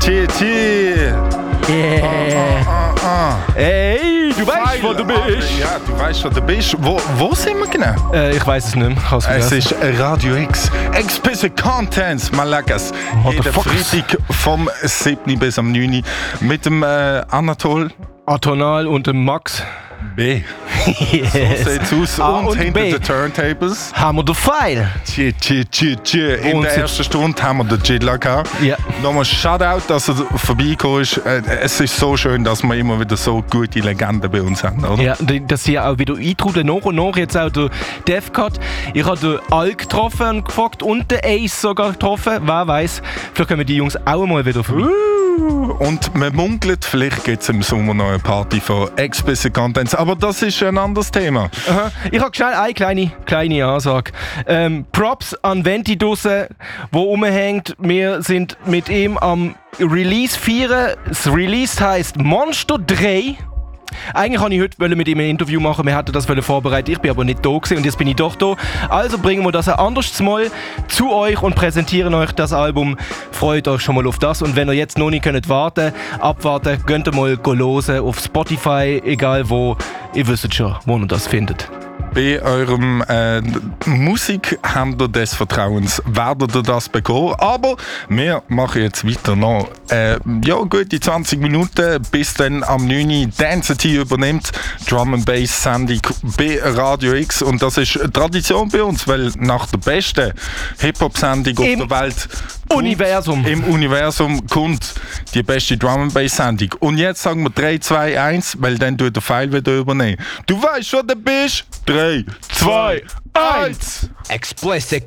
Yeah. Hey, du weißt, wo du bist. Ja, du weißt, wo du bist. Wo sind wir genau? Ich weiß es nicht mehr. Es ist Radio X. Explicit Contents, Malagas. Jeden Freitag vom 7. bis am 9. mit dem Anatol. Atonal und dem Max. B. Yes. So sieht's aus. Und hinter den Turntables haben wir den Pfeil. In der ersten Stunde haben wir den Jidla gehabt. Ja. Nochmal Shoutout, dass er vorbeigekommen ist. Es ist so schön, dass wir immer wieder so gute Legenden bei uns haben, oder? Ja, dass sie auch wieder eintrudeln. Nach und nach jetzt auch der Defcut. Ich habe den Alk getroffen und gefragt und den Ace sogar getroffen. Wer weiß, vielleicht kommen die Jungs auch mal wieder vorbei. Und man munkelt, vielleicht gibt es im Sommer noch eine Party von Explicit Contents, aber das ist ein anderes Thema. Aha. Ich habe schnell eine kleine Ansage. Props an Venti draussen, der rumhängt. Wir sind mit ihm am Release feiern. Das Release heisst Monster 3. Eigentlich wollte ich heute mit ihm ein Interview machen, wir hatten das vorbereitet, ich bin aber nicht da gewesen und jetzt bin ich doch da. Also bringen wir das ein anderes Mal zu euch und präsentieren euch das Album. Freut euch schon mal auf das und wenn ihr jetzt noch nicht abwarten, könnt ihr mal hören auf Spotify, egal wo, ihr wisst schon, wo ihr das findet. Bei eurem Musikhändler des Vertrauens werdet ihr das bekommen. Aber wir machen jetzt weiter noch gute 20 Minuten, bis dann am 9. Dance übernimmt. Drum and Bass Sendung bei Radio X. Und das ist Tradition bei uns, weil nach der besten Hip-Hop-Sendung auf der Welt im Universum kommt die beste Drum and Bass Sendung. Und jetzt sagen wir 3, 2, 1, weil dann tut der Pfeil wieder übernehmen. Du weißt, wo du bist? 3, 2, 1. Explicit